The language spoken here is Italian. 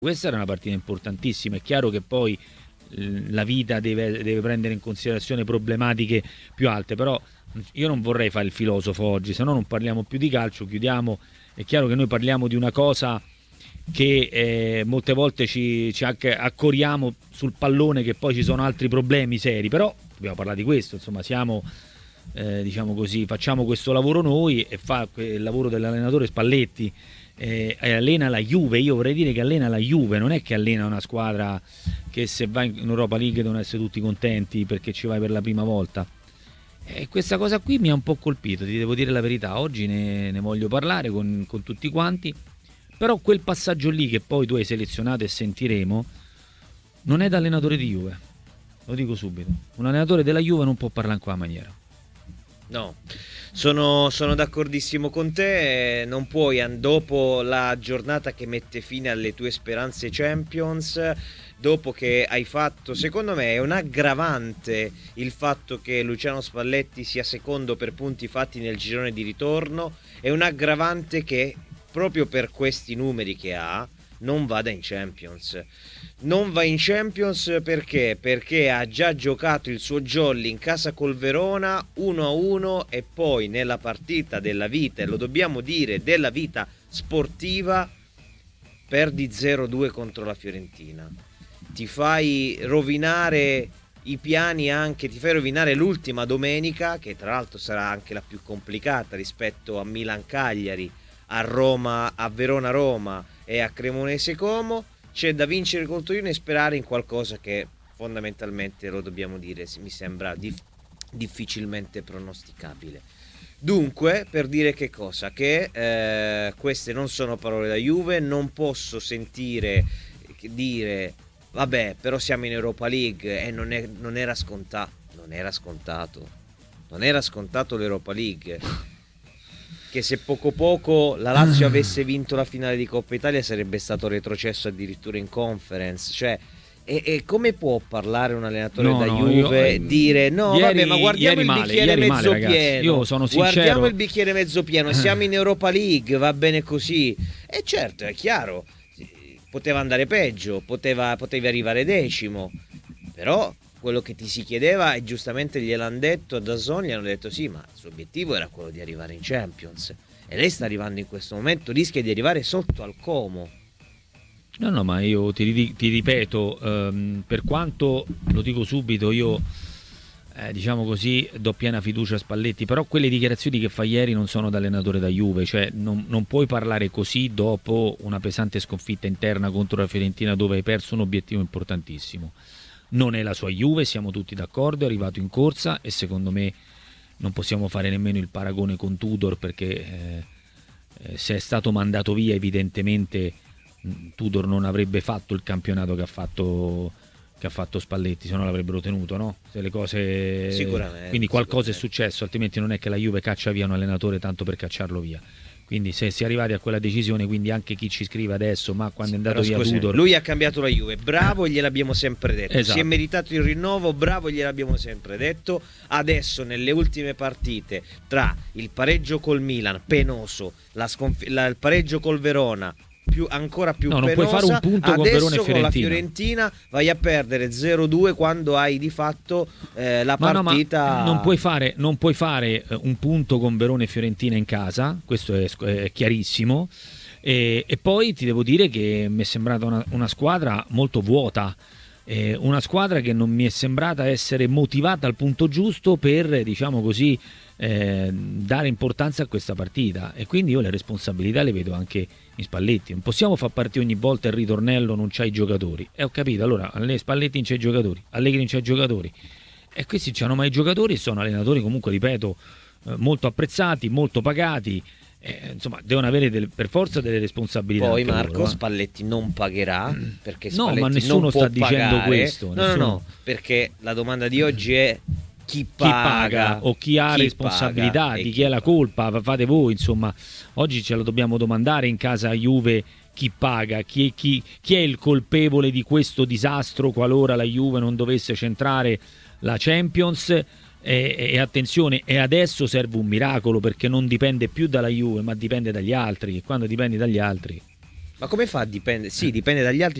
Questa era una partita importantissima. È chiaro che poi la vita deve prendere in considerazione problematiche più alte, però io non vorrei fare il filosofo oggi, se no non parliamo più di calcio, chiudiamo. È chiaro che noi parliamo di una cosa che molte volte ci anche accoriamo sul pallone, che poi ci sono altri problemi seri, però dobbiamo parlare di questo, insomma siamo diciamo così, facciamo questo lavoro noi e fa il lavoro dell'allenatore Spalletti, allena la Juve. Io vorrei dire che allena la Juve, non è che allena una squadra che se va in Europa League devono essere tutti contenti perché ci vai per la prima volta. E questa cosa qui mi ha un po' colpito, ti devo dire la verità. Oggi ne voglio parlare con tutti quanti, però quel passaggio lì che poi tu hai selezionato e sentiremo non è da allenatore di Juve, lo dico subito. Un allenatore della Juve non può parlare in quella maniera. No, sono d'accordissimo con te. Non puoi, dopo la giornata che mette fine alle tue speranze Champions, dopo che hai fatto, secondo me è un aggravante il fatto che Luciano Spalletti sia secondo per punti fatti nel girone di ritorno, è un aggravante che proprio per questi numeri che ha non vada in Champions. Non va in Champions perché? Perché ha già giocato il suo jolly in casa col Verona 1-1 e poi nella partita della vita, e lo dobbiamo dire, della vita sportiva, perdi 0-2 contro la Fiorentina. Ti fai rovinare i piani, anche ti fai rovinare l'ultima domenica, che tra l'altro sarà anche la più complicata rispetto a Milan-Cagliari, a Roma, a Verona-Roma e a Cremonese-Como. C'è da vincere col Torino e sperare in qualcosa che fondamentalmente, lo dobbiamo dire, mi sembra difficilmente pronosticabile. Dunque, per dire che cosa? Che queste non sono parole da Juve. Non posso sentire dire vabbè, però siamo in Europa League e non era scontato. Non era scontato l'Europa League. Che se poco la Lazio avesse vinto la finale di Coppa Italia sarebbe stato retrocesso addirittura in Conference. Cioè, e come può parlare un allenatore da Juve dire no, vabbè, ma guardiamo il bicchiere mezzo pieno. Io sono sincero. Guardiamo il bicchiere mezzo pieno, siamo in Europa League, va bene così. E certo, è chiaro, poteva andare peggio, potevi arrivare decimo, però quello che ti si chiedeva, e giustamente gliel'hanno detto a DAZN, gli hanno detto sì, ma il suo obiettivo era quello di arrivare in Champions e lei sta arrivando in questo momento, rischia di arrivare sotto al Como. No, ma io ti ripeto, per quanto, lo dico subito, io diciamo così, do piena fiducia a Spalletti, però quelle dichiarazioni che fa ieri non sono da allenatore da Juve, cioè non puoi parlare così dopo una pesante sconfitta interna contro la Fiorentina dove hai perso un obiettivo importantissimo. Non è la sua Juve, siamo tutti d'accordo, è arrivato in corsa e secondo me non possiamo fare nemmeno il paragone con Tudor, perché se è stato mandato via evidentemente Tudor non avrebbe fatto il campionato che ha fatto Spalletti, se no l'avrebbero tenuto, no? Se le cose... Sicuramente. Quindi qualcosa è successo, altrimenti non è che la Juve caccia via un allenatore tanto per cacciarlo via. Quindi se si è arrivati a quella decisione, quindi anche chi ci scrive adesso, ma quando è andato via Tudor... Lui ha cambiato la Juve, bravo, gliel'abbiamo sempre detto. Esatto. Si è meritato il rinnovo, bravo, gliel'abbiamo sempre detto. Adesso nelle ultime partite, tra il pareggio col Milan, penoso, il pareggio col Verona, ancora più penosa, non puoi fare un punto con Verona e adesso con la Fiorentina vai a perdere 0-2 quando hai di fatto la partita. Non puoi fare un punto con Verona e Fiorentina in casa, questo è chiarissimo, e poi ti devo dire che mi è sembrata una squadra molto vuota, una squadra che non mi è sembrata essere motivata al punto giusto per, diciamo così, dare importanza a questa partita, e quindi io le responsabilità le vedo anche in Spalletti. Non possiamo far partire ogni volta il ritornello non c'hai giocatori, ho capito, allora Spalletti non c'hai giocatori, Allegri non c'hai giocatori, e questi non c'hanno mai giocatori, e sono allenatori comunque, ripeto, molto apprezzati, molto pagati, insomma devono avere per forza delle responsabilità. Poi Marco loro, Spalletti non pagherà, perché Spalletti no, ma nessuno non può sta dicendo pagare. questo, no, perché la domanda di oggi è chi paga o chi ha responsabilità, di chi è la colpa, fate voi, insomma. Oggi ce lo dobbiamo domandare in casa Juve, chi paga, chi è il colpevole di questo disastro qualora la Juve non dovesse centrare la Champions. E attenzione, e adesso serve un miracolo, perché non dipende più dalla Juve ma dipende dagli altri, e quando dipendi dagli altri Ma come fa? Dipende, sì, dipende dagli altri.